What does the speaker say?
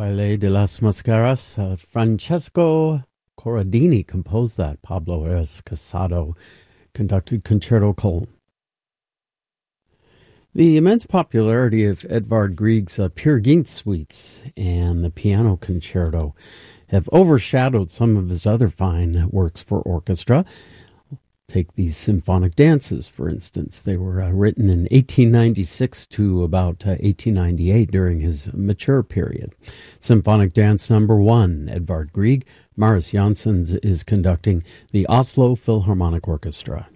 Baile de las Mascaras. Francesco Corradini composed that. Pablo Reyes Casado conducted Concerto Cole. The immense popularity of Edvard Grieg's Peer Gynt suites and the piano concerto have overshadowed some of his other fine works for orchestra. Take these symphonic dances, for instance. They were written in 1896 to about 1898 during his mature period. Symphonic Dance Number 1, Edvard Grieg. Marius Janssens is conducting the Oslo Philharmonic Orchestra.